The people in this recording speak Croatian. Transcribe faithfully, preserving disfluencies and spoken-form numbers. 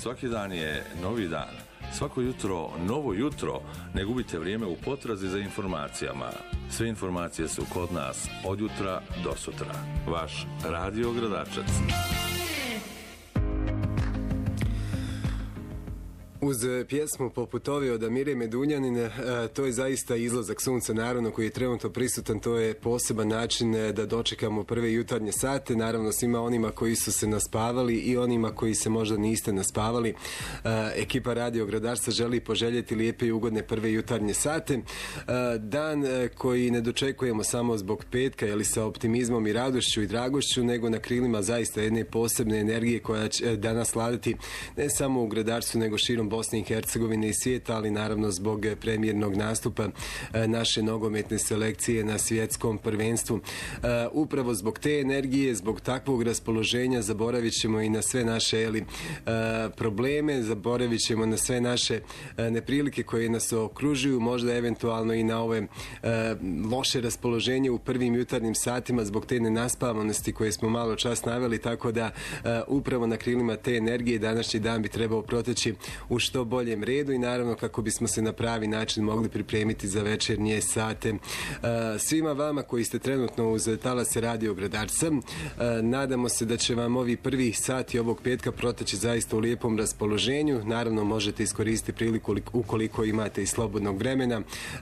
Svaki dan je novi dan. Svako jutro novo jutro. Ne gubite vrijeme u potrazi za informacijama. Sve informacije su kod nas od jutra do sutra. Vaš Radio Gradačac. Uz pjesmu poput ove od Amire Medunjanine, to je zaista izlazak sunca, naravno, koji je trenutno prisutan. To je poseban način da dočekamo prve jutarnje sate, naravno svima onima koji su se naspavali i onima koji se možda niste naspavali. Ekipa Radio Gradarstva želi poželjeti lijepe i ugodne prve jutarnje sate. Dan koji ne dočekujemo samo zbog petka, jeli sa optimizmom i radošću i dragošću, nego na krilima zaista jedne posebne energije koja će danas vladati ne samo u Gradarstvu, nego širom Bosne i Hercegovine i svijeta, ali naravno zbog premijernog nastupa naše nogometne selekcije na svjetskom prvenstvu. Upravo zbog te energije, zbog takvog raspoloženja zaboravit ćemo i na sve naše jeli, probleme, zaboravit ćemo na sve naše neprilike koje nas okružuju, možda eventualno i na ove loše raspoloženje u prvim jutarnjim satima zbog te nenaspavanosti koje smo malo čas naveli, tako da upravo na krilima te energije današnji dan bi trebao proteći u što boljem redu i naravno kako bismo se na pravi način mogli pripremiti za večernje sate. Svima vama koji ste trenutno uz talase Radio Gradarca, nadamo se da će vam ovi prvi sati ovog petka proteći zaista u lijepom raspoloženju. Naravno možete iskoristiti priliku ukoliko imate i slobodnog vremena